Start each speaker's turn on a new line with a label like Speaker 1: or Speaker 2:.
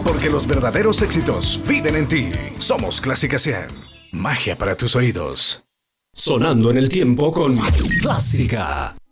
Speaker 1: porque los verdaderos éxitos viven en ti. Somos Clásica 100. Magia para tus oídos.
Speaker 2: Sonando en el tiempo con Clásica